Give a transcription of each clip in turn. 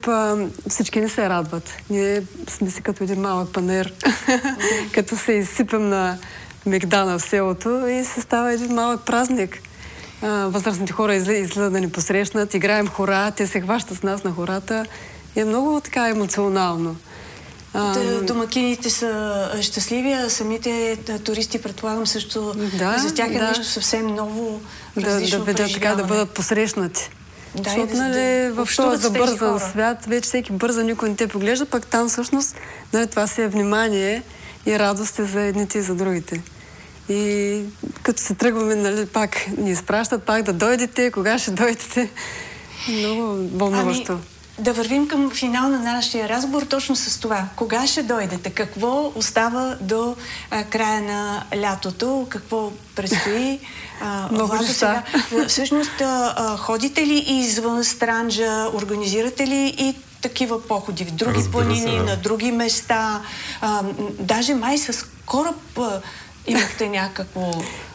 всички не се радват. Ние сме си като един малък панер, като се изсипем на мегдана в селото и се става един малък празник. Възрастните хора излизат да ни посрещнат, играем хора, те се хващат с нас на хората. И е много така емоционално. Домакините са щастливи, а самите туристи, предполагам, също за тях е нещо съвсем ново, различно преживяване. Така да бъдат посрещнати. Защото в този забързан свят вече всеки бърза, никой не те поглежда, пък там всъщност това си е внимание и радост е за едните и за другите. И като се тръгваме, пак ни изпращат, пак да дойдете, кога ще дойдете. Много вълнуващо. Да вървим към финал на нашия разговор точно с това. Кога ще дойдете? Какво остава до края на лятото? Какво предстои? Много неща. Всъщност, ходите ли извън Странджа? Организирате ли и такива походи в други планини, на други места? Даже май с кораб имахте някакво...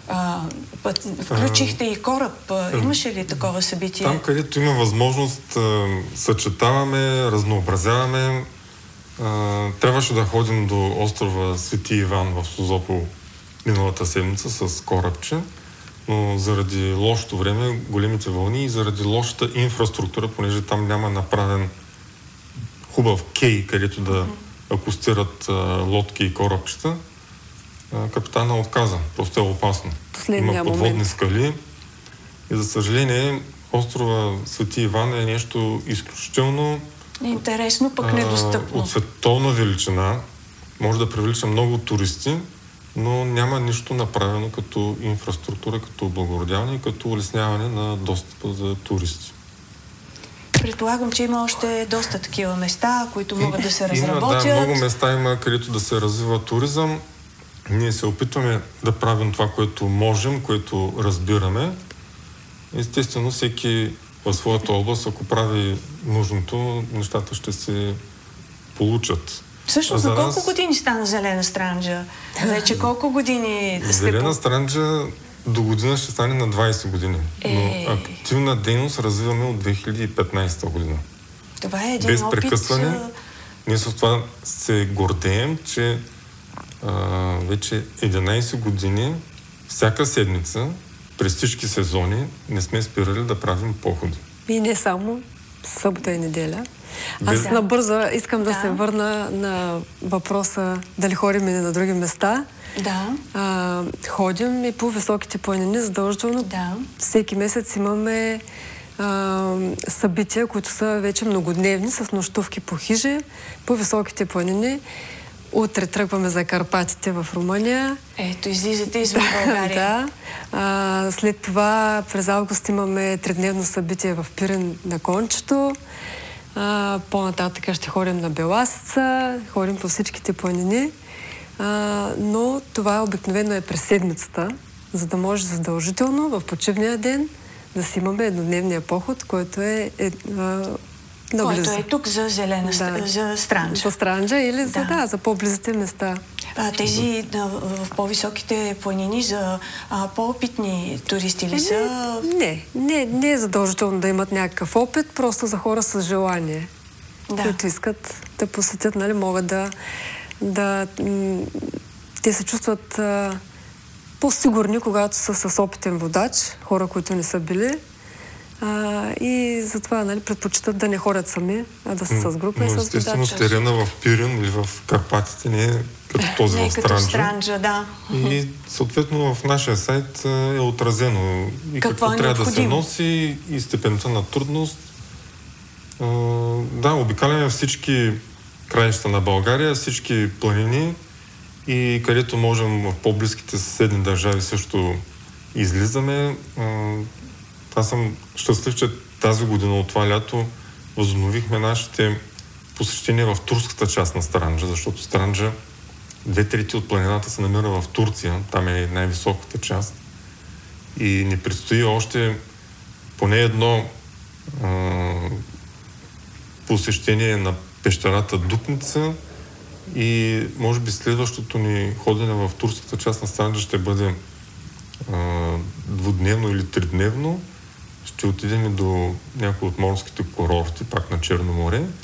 включихте и кораб. Имаше ли такова събитие? Там, където има възможност, съчетаваме, разнообразяваме. Трябваше да ходим до острова Свети Иван в Созопол миналата седмица с корабче, но заради лошото време, големите вълни и заради лошата инфраструктура, понеже там няма направен хубав кей, където да акустират лодки и корабчета, капитана отказа. Просто е опасно. Има подводни скали и за съжаление острова Свети Иван е нещо изключително интересно, пък недостъпно. От световна величина. Може да привлича много туристи, но няма нищо направено като инфраструктура, като благородяване и като улесняване на достъпа за туристи. Предполагам, че има още доста такива места, които могат да се разработят. Много места има, където да се развива туризъм. Ние се опитваме да правим това, което можем, което разбираме. Естествено, всеки в своята област, ако прави нужното, нещата ще се получат. Всъщност, на колко години стана Зелена Странджа? Вече колко години сте... Зелена Странджа до година ще стане на 20 години. Но активна дейност развиваме от 2015 година. Това е един без опит... прекъсване. Ние с това се гордеем, че вече 11 години, всяка седмица, през всички сезони, не сме спирали да правим походи. И не само събота и неделя. Аз набързо искам да се върна на въпроса дали ходим и на други места. Ходим и по високите планини задължително. Всеки месец имаме събития, които са вече многодневни, с нощувки по хижи, по високите планини. Утре тръгваме за Карпатите в Румъния. Ето, излизате извън България. След това през август имаме 3-дневно събитие в Пирин на Кончето. По-нататък ще ходим на Беласица, ходим по всичките планини. Но това обикновено е през седмицата, за да може задължително в почивния ден да си имаме еднодневния поход, който е който е тук за за Странджа. За Странджа или за по-близите места. Тези в по-високите планини за по-опитни туристи ли са? Не е задължително да имат някакъв опит, просто за хора с желание, които искат да посетят, могат да те се чувстват по-сигурни, когато са с опитен водач, хора, които не са били. И затова предпочитат да не ходят сами, а да са с група и с водач. Естествено, терена в Пирин или в Карпатите не е като този в Странджа. И съответно в нашия сайт е отразено и какво трябва да се носи, и степента на трудност. Обикаляме всички краища на България, всички планини и където можем в по-близките съседни държави също излизаме. Аз съм щастлив, че тази година от това лято възобновихме нашите посещения в турската част на Странджа, защото Странджа 2/3 от планината се намира в Турция, там е най-високата част и ни предстои още поне едно посещение на пещерата Дупница и може би следващото ни ходене в турската част на Странджа ще бъде двудневно или тридневно. Ще отидем до някои от морските курорти, пак на Черно море.